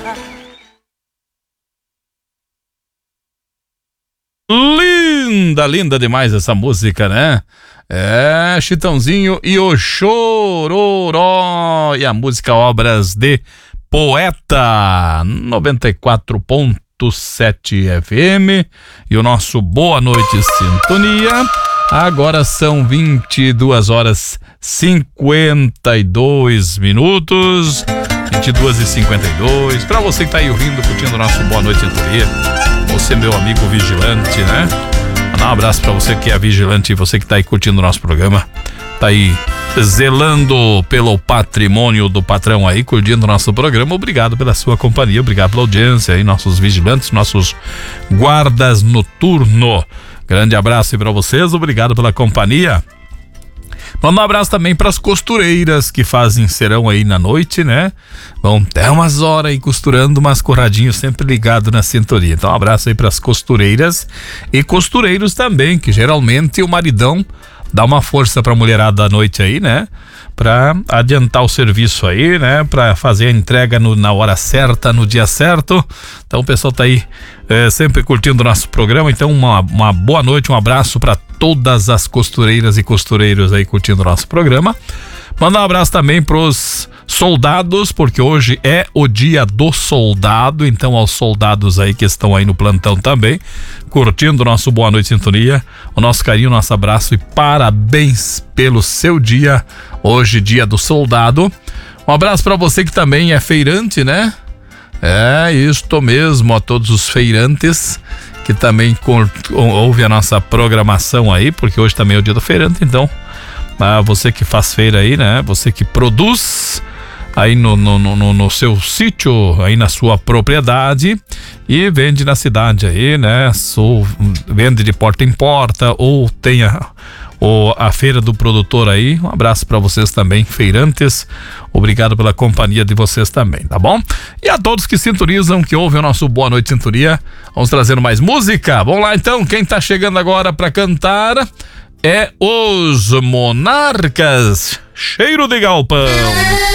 Linda, linda demais essa música, né? É, Chitãozinho e o Chororó. E a música Obras de Poeta, 94.7 FM. E o nosso Boa Noite Sintonia. Agora são 22 horas 52 minutos. 22h52. Pra você que tá aí ouvindo, curtindo o nosso Boa Noite Sintonia. Você, meu amigo vigilante, né? Mandar um abraço pra você que é vigilante e você que tá aí curtindo o nosso programa. Tá aí zelando pelo patrimônio do patrão aí, curtindo o nosso programa. Obrigado pela sua companhia, obrigado pela audiência aí, nossos vigilantes, nossos guardas noturno. Grande abraço aí pra vocês, obrigado pela companhia. Manda um abraço também para as costureiras que fazem serão aí na noite, né? Vão até umas horas aí costurando, umas corradinhos sempre ligado na sintonia. Então um abraço aí para as costureiras e costureiros também, que geralmente o maridão dá uma força pra mulherada à noite aí, né? Pra adiantar o serviço aí, né? Pra fazer a entrega na hora certa, no dia certo. Então o pessoal tá aí sempre curtindo o nosso programa. Então uma boa noite, um abraço pra todas as costureiras e costureiros aí curtindo o nosso programa. Mandar um abraço também pros soldados, porque hoje é o dia do soldado, então aos soldados aí que estão aí no plantão também, curtindo o nosso Boa Noite Sintonia, o nosso carinho, o nosso abraço e parabéns pelo seu dia, hoje dia do soldado. Um abraço para você que também é feirante, né? É isto mesmo, a todos os feirantes que também ouvem a nossa programação aí, porque hoje também é o dia do feirante, então você que faz feira aí, né? Você que produz aí no seu sítio, aí na sua propriedade e vende na cidade aí, né? Vende de porta em porta ou tenha a feira do produtor aí. Um abraço para vocês também, feirantes. Obrigado pela companhia de vocês também, tá bom? E a todos que sintonizam, que ouvem o nosso Boa Noite Sintonia, vamos trazendo mais música. Vamos lá então, quem tá chegando agora para cantar é os Monarcas, Cheiro de Galpão.